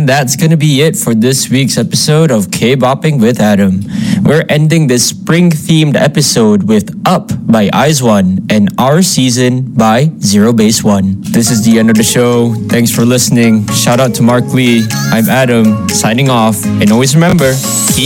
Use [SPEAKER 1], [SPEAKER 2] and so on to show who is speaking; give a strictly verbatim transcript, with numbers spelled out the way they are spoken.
[SPEAKER 1] And that's gonna be it for this week's episode of K-Bopping with Adam. We're ending this spring-themed episode with Up by IZ*ONE and Our Season by Zero Base One. This is the end of the show. Thanks for listening. Shout out to Mark Lee. I'm Adam, signing off. And always remember, keep